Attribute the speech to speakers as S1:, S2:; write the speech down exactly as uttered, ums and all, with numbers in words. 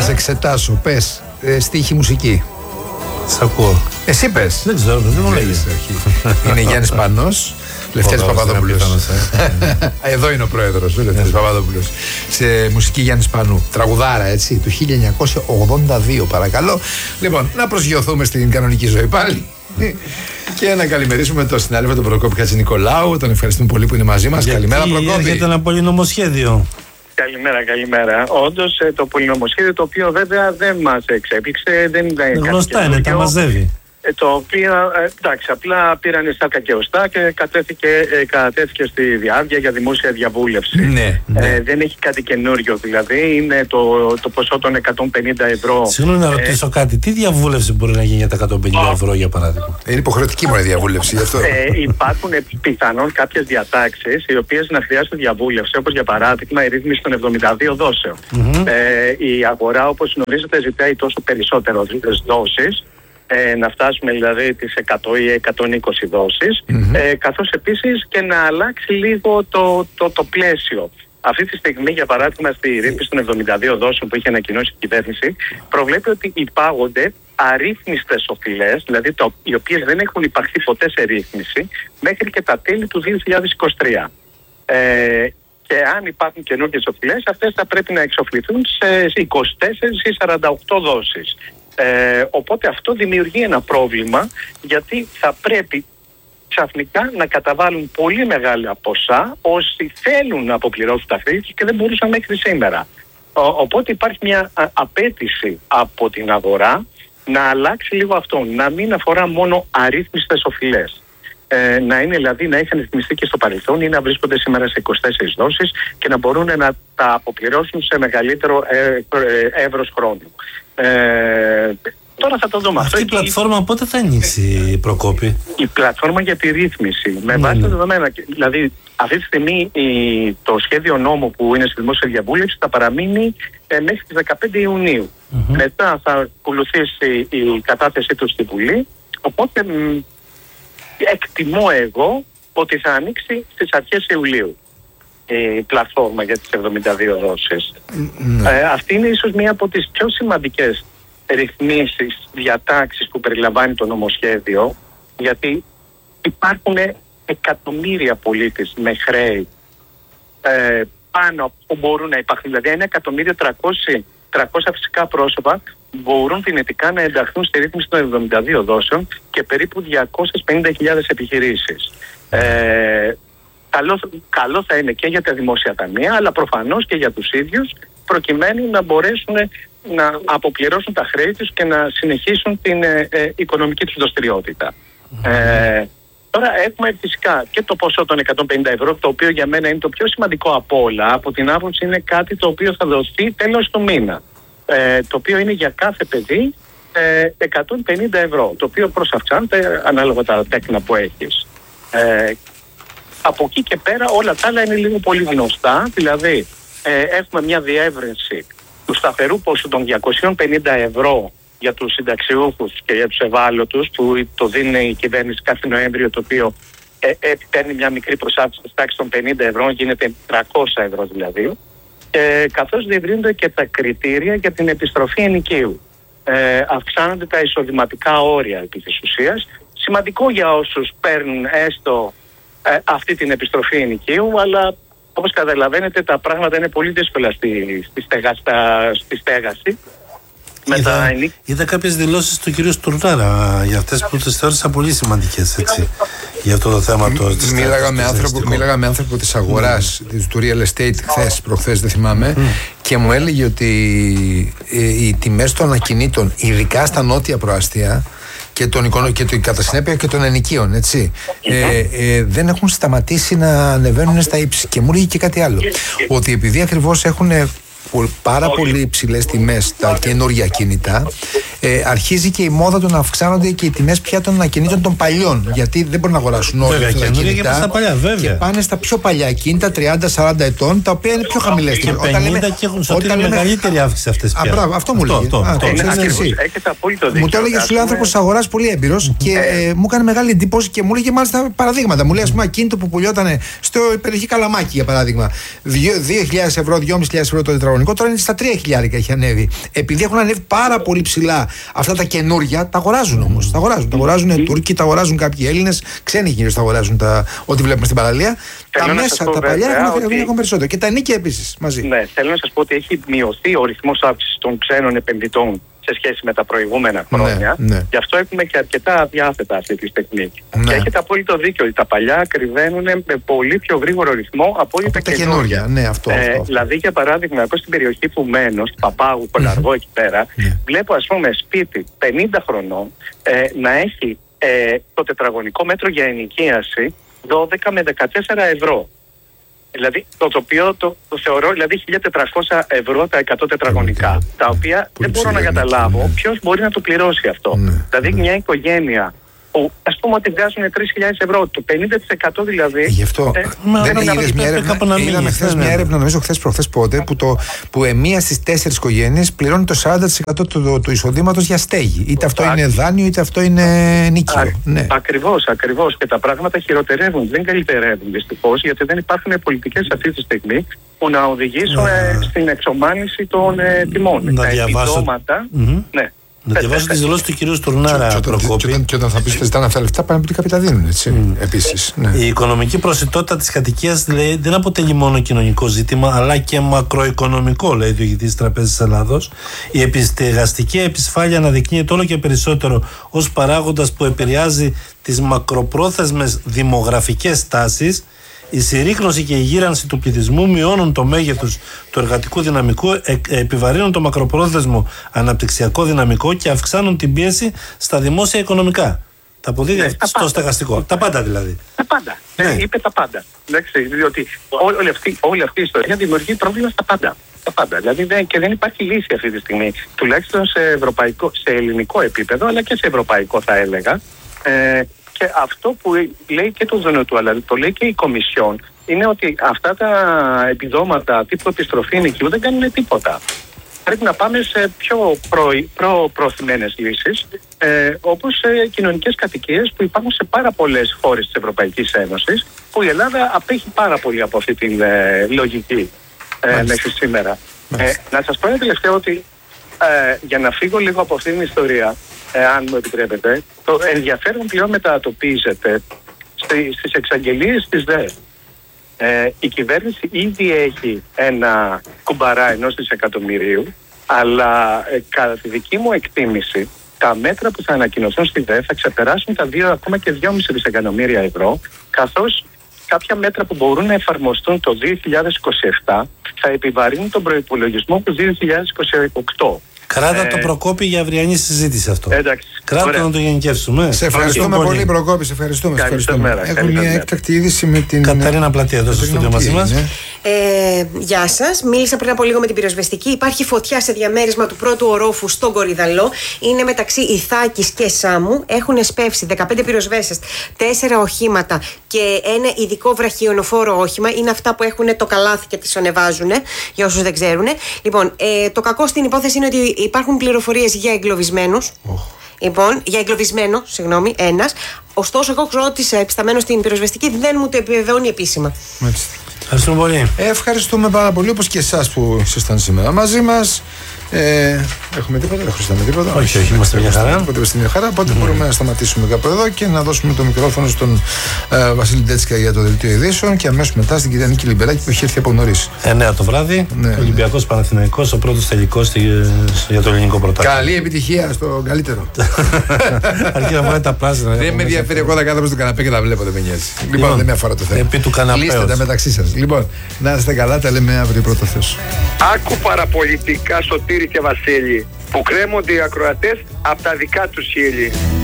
S1: σε εξετάσω. Πες, ε, στίχη μουσική.
S2: Σ' ακούω.
S1: Εσύ πες.
S2: Δεν ξέρω, δεν μου λέγεις.
S1: Είναι Γιάννης Πανός, Λευτέρης Παπαδόπουλος. Εδώ είναι ο πρόεδρος, ο Λευτέρης Παπαδόπουλος. Σε μουσική Γιάννης Πανού. Τραγουδάρα, έτσι, του χίλια εννιακόσια ογδόντα δύο, παρακαλώ. Λοιπόν, να προσγειωθούμε στην κανονική ζωή πάλι. Και να καλημερίσουμε τον συνάδελφο τον Προκόπη Χατζηνικολάου. Τον ευχαριστούμε πολύ που είναι μαζί μας. Καλημέρα, Προκόπη.
S2: Έρχεται ένα πολυνομοσχέδιο.
S3: Καλημέρα, καλημέρα. Όντως το πολυνομοσχέδιο, το οποίο βέβαια δεν μας εξέπληξε, δεν είναι κάτι
S2: γνωστά είναι, τα μαζεύει.
S3: Το οποίο, εντάξει, απλά πήραν στάκα και οστά και κατέθηκε, κατέθηκε στη διάρκεια για δημόσια διαβούλευση.
S1: Ναι, ναι.
S3: Ε, δεν έχει κάτι καινούριο, δηλαδή είναι το, το ποσό των εκατόν πενήντα ευρώ.
S2: Συγγνώμη να ρωτήσω ε, κάτι, τι διαβούλευση μπορεί να γίνει για τα εκατόν πενήντα ευρώ για παράδειγμα?
S1: Είναι υποχρεωτική μόνο η διαβούλευση γι' αυτό.
S3: Ε, υπάρχουν πιθανόν κάποιες διατάξεις οι οποίες να χρειάζονται διαβούλευση, όπως για παράδειγμα η ρύθμιση των εβδομήντα δύο δόσεων. Mm-hmm. Ε, η αγορά, όπως γνωρίζετε, ζητάει τόσο περισσότερο δόσεις. Ε, να φτάσουμε δηλαδή τις εκατό ή εκατόν είκοσι δόσεις, mm-hmm. ε, καθώς επίσης και να αλλάξει λίγο το, το, το πλαίσιο. Αυτή τη στιγμή, για παράδειγμα, στη ρύθμιση των εβδομήντα δύο δόσεων που είχε ανακοινώσει η κυβέρνηση, προβλέπει ότι υπάγονται αρρύθμιστες οφειλές, δηλαδή το, οι οποίες δεν έχουν υπαρχθεί ποτέ σε ρύθμιση, μέχρι και τα τέλη του δύο χιλιάδες είκοσι τρία. Ε, και αν υπάρχουν καινούργιες οφειλές, αυτές θα πρέπει να εξοφληθούν σε είκοσι τέσσερις ή σαράντα οκτώ δόσεις. Ε, οπότε αυτό δημιουργεί ένα πρόβλημα, γιατί θα πρέπει ξαφνικά να καταβάλουν πολύ μεγάλα ποσά όσοι θέλουν να αποπληρώσουν τα χρήματα και δεν μπορούσαν μέχρι σήμερα. Ο, οπότε υπάρχει μια α, απέτηση από την αγορά να αλλάξει λίγο αυτό, να μην αφορά μόνο αρρύθμιστες οφειλές. Ε, να είναι δηλαδή να είχαν ρυθμιστεί και στο παρελθόν ή να βρίσκονται σήμερα σε είκοσι τέσσερις δόσεις και να μπορούν να τα αποπληρώσουν σε μεγαλύτερο εύρος χρόνου. Ε, τώρα θα το δούμε.
S2: Αυτή η πλατφόρμα πότε θα ανοίξει, Προκόπη?
S3: Η πλατφόρμα για τη ρύθμιση με βάση τα δεδομένα. Δηλαδή αυτή τη στιγμή η, το σχέδιο νόμου που είναι στη δημόσια διαβούλευση θα παραμείνει ε, μέχρι τις δεκαπέντε Ιουνίου. Mm-hmm. Μετά θα ακολουθήσει η κατάθεσή του στη Βουλή, οπότε μ, εκτιμώ εγώ ότι θα ανοίξει στις αρχές Ιουλίου η πλατφόρμα για τις εβδομήντα δύο δόσεις. Mm. Ε, αυτή είναι ίσως μία από τις πιο σημαντικές ρυθμίσεις, διατάξεις που περιλαμβάνει το νομοσχέδιο, γιατί υπάρχουν εκατομμύρια πολίτες με χρέη ε, πάνω που μπορούν να υπάρχουν. Δηλαδή ένα εκατομμύριο τριακόσια φυσικά πρόσωπα μπορούν δυνητικά να ενταχθούν στη ρύθμιση των εβδομήντα δύο δόσεων και περίπου διακόσιες πενήντα χιλιάδες επιχειρήσεις. Ε, Καλό, καλό θα είναι και για τα δημόσια ταμεία, αλλά προφανώς και για τους ίδιους, προκειμένου να μπορέσουν να αποπληρώσουν τα χρέη τους και να συνεχίσουν την ε, ε, οικονομική τους δραστηριότητα. Mm-hmm. Ε, τώρα έχουμε φυσικά και το ποσό των εκατόν πενήντα ευρώ, το οποίο για μένα είναι το πιο σημαντικό από όλα. Από την άποψη είναι κάτι το οποίο θα δοθεί τέλος του μήνα. Ε, το οποίο είναι για κάθε παιδί ε, εκατόν πενήντα ευρώ, το οποίο προσαυξάνεται ανάλογα τα τέκνα που έχεις. Ε, Από εκεί και πέρα όλα τα άλλα είναι λίγο πολύ γνωστά, δηλαδή ε, έχουμε μια διεύρυνση του σταθερού ποσού των διακόσιες πενήντα ευρώ για τους συνταξιούχους και για τους ευάλωτους, που το δίνει η κυβέρνηση κάθε Νοέμβριο, το οποίο ε, ε, παίρνει μια μικρή προσάυξη της τάξης των πενήντα ευρώ, γίνεται τριακόσια ευρώ δηλαδή, ε, καθώς διευρύνονται και τα κριτήρια για την επιστροφή ενοικίου. Ε, αυξάνονται τα εισοδηματικά όρια επί της ουσίας, σημαντικό για όσους παίρνουν έστω Ε, αυτή την επιστροφή ενοικίου, αλλά όπως καταλαβαίνετε τα πράγματα είναι πολύ δύσκολα στη, στη, στέγα, στα, στη στέγαση.
S2: Είδα, είδα κάποιες δηλώσεις του κ. Στουρνάρα για αυτές που τις θεώρησα πολύ σημαντικές, έτσι, για αυτό το θέμα. Το,
S1: Μ, μίλαγα, με άνθρωπο, μίλαγα με άνθρωπο της αγοράς, mm. του real estate, χθες, προχθές, δεν θυμάμαι, mm. και μου έλεγε ότι ε, οι τιμές των ακινήτων, ειδικά στα νότια προάστια, και, τον, και το, κατά συνέπεια και των ενοικίων, έτσι, ε, ε, δεν έχουν σταματήσει να ανεβαίνουν στα ύψη. Και μου λέγει και κάτι άλλο, ότι επειδή ακριβώς έχουν πάρα πολύ υψηλές τιμές τα καινούργια κινητά, ε, αρχίζει και η μόδα του να αυξάνονται και οι τιμές πια των ακινήτων των παλιών. Γιατί δεν μπορούν να αγοράσουν όλα αυτά τα κινητά.
S2: Και, παλιά,
S1: και πάνε στα πιο παλιά κινητά, τριάντα σαράντα ετών, τα οποία είναι πιο χαμηλές.
S2: Και όταν πενήντα λέμε, και έχουν σωτήρει μεγαλύτερη αύξηση αυτές πια.
S1: Α, μπράβο, αυτό μου λέγει. Μου το έλεγε σου άνθρωπος της αγοράς, πολύ έμπειρος, και ε, μου έκανε μεγάλη εντύπωση και μου έλεγε μάλιστα παραδείγματα. Μου λέει, ας πούμε, ακίνητο που πουλιόταν στο περιοχή Καλαμάκι, για παράδειγμα, δύο χιλιάδες ευρώ, δυόμισι χιλιάδες ευρώ το τετραγωνικό, κανονικό, τώρα είναι στα τρία χιλιάρικα έχει ανέβει. Επειδή έχουν ανέβει πάρα πολύ ψηλά αυτά τα καινούργια, τα αγοράζουν όμως. Τα αγοράζουν. Τα αγοράζουν οι Τούρκοι, τα αγοράζουν κάποιοι Έλληνες, ξένοι κυρίως τα αγοράζουν τα, ό,τι βλέπουμε στην παραλία.
S3: Θέλω
S1: τα μέσα, τα παλιά έχουν ότι... ακόμα περισσότερο. Και τα νίκια επίσης μαζί.
S3: Ναι, θέλω να σας πω ότι έχει μειωθεί ο ρυθμός αύξησης των ξένων επενδυτών σε σχέση με τα προηγούμενα χρόνια.
S1: Ναι, ναι.
S3: Γι' αυτό έχουμε και αρκετά αδιάθετα αυτή τη στιγμή.
S1: Ναι.
S3: Και έχετε απόλυτο δίκιο ότι τα παλιά ακριβένουν με πολύ πιο γρήγορο ρυθμό από όλα τα καινούργια.
S1: Ναι, αυτό,
S3: ε,
S1: αυτό.
S3: Δηλαδή, για παράδειγμα, εγώ στην περιοχή που μένω, στην Παπάγου, Κολαργό, εκεί πέρα,
S1: Ναι.
S3: βλέπω ας πούμε σπίτι πενήντα χρονών ε, να έχει ε, το τετραγωνικό μέτρο για ενοικίαση δώδεκα με δεκατέσσερα ευρώ. Δηλαδή, το οποίο το, το θεωρώ δηλαδή χίλια τετρακόσια ευρώ τα εκατό τετραγωνικά,
S1: Yeah.
S3: τα οποία
S1: Πολύ
S3: δεν μπορώ να
S1: ψηλά,
S3: καταλάβω
S1: ναι.
S3: ποιος μπορεί να το πληρώσει αυτό.
S1: Ναι,
S3: Δηλαδή,
S1: ναι.
S3: μια οικογένεια, που, ας πούμε ότι βγάζουν τρεις χιλιάδες ευρώ, το πενήντα τοις εκατό δηλαδή.
S1: Γι' αυτό
S3: ε,
S1: δεν
S2: να
S1: είδες
S2: πει-
S1: μια
S2: κάπου
S1: έρευνα.
S2: να μην
S1: Είδαμε
S2: γίνει,
S1: χθες
S2: ναι,
S1: μια
S2: ναι.
S1: έρευνα, νομίζω χθες προχθές πότε, που, το, που ε, μία στις τέσσερις οικογένειες πληρώνει το σαράντα τοις εκατό του, του, του εισοδήματος για στέγη. Είτε αυτό είναι δάνειο, είτε αυτό είναι νίκιο.
S3: Α,
S1: Ναι.
S3: Ακριβώς, ακριβώς. Και τα πράγματα χειροτερεύουν, δεν καλυτερεύουν δυστυχώς, γιατί δεν υπάρχουν πολιτικές αυτή τη στιγμή που να οδηγήσουν ε, στην εξομάλυνση των ε, τιμών.
S2: Να
S3: Τα
S2: διαβάσω-
S3: επιδόματα.
S2: Μμμ.
S3: Ναι.
S2: Να διαβάσω τις δηλώσεις του κυρίου Στουρνάρα,
S1: Και όταν,
S2: Προκόπη.
S1: και όταν, και όταν θα πεις ότι ζητάνε αυτά τα λεφτά, πάνε να πει ότι κάποιοι τα δίνουν. Έτσι. Επίσης. Ναι.
S2: Η οικονομική προσιτότητα της κατοικίας, λέει, δεν αποτελεί μόνο κοινωνικό ζήτημα, αλλά και μακροοικονομικό, λέει το ηγητής της Τραπέζας της Ελλάδος. Η επιστεγαστική επισφάλεια αναδεικνύεται όλο και περισσότερο ως παράγοντας που επηρεάζει τις μακροπρόθεσμες δημογραφικές τάσεις. Η συρρίκνωση και η γύρανση του πληθυσμού μειώνουν το μέγεθος του εργατικού δυναμικού, ε, επιβαρύνουν το μακροπρόθεσμο αναπτυξιακό δυναμικό και αυξάνουν την πίεση στα δημόσια οικονομικά. Τα αποδίδει
S3: Ναι,
S2: αυτό
S3: τα
S2: στο
S3: πάντα.
S2: στεγαστικό. Τα πάντα δηλαδή.
S3: Τα πάντα.
S2: Ναι.
S3: Ε, είπε τα πάντα. Εντάξει, διότι ό- όλη αυτή, όλη αυτή η ιστορία δημιουργεί πρόβλημα στα πάντα. Τα πάντα. Δηλαδή δεν, και δεν υπάρχει λύση αυτή τη στιγμή. Τουλάχιστον σε, ευρωπαϊκό, σε ελληνικό επίπεδο, αλλά και σε ευρωπαϊκό θα έλεγα. Ε, και αυτό που λέει και το ΔΝΤ, αλλά το λέει και η Κομισιόν, είναι ότι αυτά τα επιδόματα τύπου επιστροφή νοικιού δεν κάνουν τίποτα. Πρέπει να πάμε σε πιο προ-προωθημένες λύσεις, ε, όπως ε, κοινωνικές κατοικίες που υπάρχουν σε πάρα πολλές χώρες της Ευρωπαϊκής Ένωσης, που η Ελλάδα απέχει πάρα πολύ από αυτή τη ε, λογική ε, μέχρι σήμερα. Ε, να σας πω ένα τελευταίο ότι ε, για να φύγω λίγο από αυτήν την ιστορία, ε, αν μου επιτρέπετε, το ενδιαφέρον πλέον μετατοπίζεται στη, στις εξαγγελίες της ΔΕ. Ε, η κυβέρνηση ήδη έχει ένα κουμπαρά ενός δισεκατομμυρίου, αλλά ε, κατά τη δική μου εκτίμηση τα μέτρα που θα ανακοινωθούν στη ΔΕ θα ξεπεράσουν τα δύο ακόμα και δυόμισι δισεκατομμύρια ευρώ, καθώς κάποια μέτρα που μπορούν να εφαρμοστούν το δύο χιλιάδες είκοσι επτά θα επιβαρύνουν τον προϋπολογισμό του δύο χιλιάδες είκοσι οκτώ.
S2: Κράτα
S3: Ε,
S2: το Προκόπη για αυριανή συζήτηση αυτό.
S3: Εντάξει.
S2: Κράτα
S3: Ωραία.
S2: να το γενικεύσουμε.
S1: Σε ευχαριστούμε
S2: Πολύ.
S1: πολύ, Προκόπη. Σε ευχαριστούμε. σε
S3: Καλή σας
S1: ευχαριστούμε.
S3: μέρα.
S1: Έχουμε
S3: Καλή σας
S1: μια
S3: μέρα.
S1: έκτακτη είδηση με την.
S2: Καταρίνα Πλατεία εδώ στο στούντιο μαζί μας.
S4: Ε, γεια σας. Μίλησα πριν από λίγο με την πυροσβεστική. Υπάρχει φωτιά σε διαμέρισμα του πρώτου ορόφου στον Κορυδαλό. Είναι μεταξύ Ιθάκης και Σάμου. Έχουν σπεύσει δεκαπέντε πυροσβέστες, τέσσερα οχήματα και ένα ειδικό βραχιονοφόρο όχημα. Είναι αυτά που έχουν το καλάθι και τις ανεβάζουν, για όσους δεν ξέρουν. Λοιπόν, ε, το κακό στην υπόθεση είναι ότι υπάρχουν πληροφορίες για εγκλωβισμένους. Oh. Λοιπόν, για εγκλωβισμένο, συγγνώμη, ένας. Ωστόσο, εγώ ρώτησα επισταμένο στην πυροσβεστική, δεν μου το επιβεβαιώνει επίσημα.
S1: Μάλιστα.
S2: Ευχαριστούμε πολύ.
S1: Ε, ευχαριστούμε πάρα πολύ, όπως και εσάς που ήσασταν σήμερα μαζί μας. Ε, έχουμε τίποτα, δεν χρωστάμε τίποτα.
S2: Όχι, όχι, είμαστε μια χαρά.
S1: Οπότε είμαστε μια χαρά. Οπότε μπορούμε να σταματήσουμε κάπου εδώ και να δώσουμε το μικρόφωνο στον ε, Βασίλη Ντέτσικα για το δελτίο ειδήσεων και αμέσως μετά στην κυρία Νίκη Λιμπεράκη που έχει έρθει από νωρίς.
S2: εννιά το βράδυ,
S1: Ναι,
S2: Ολυμπιακός ναι. Παναθηναϊκός, ο πρώτος τελικός για το ελληνικό πρωτάθλημα.
S1: Καλή επιτυχία στο καλύτερο.
S2: Αρκεί να βάλει τα πράσινα.
S1: Δεν με ενδιαφέρει, εγώ θα κάθομαι στον καναπέ και τα βλέπω, δεν με νοιάζει. Λοιπόν,
S2: Λοιπόν,
S1: δεν με αφορά το θέμα.
S2: επί του καναπέως.
S1: Λύστε τα μεταξύ σας. Λοιπόν, να είστε καλά, τα λέμε αύριο πρώτο Θεός.
S5: Άκου παραπολιτικά, Σωτήρη και Βασίλη, που κρέμονται οι ακροατές από τα δικά τους χείλη.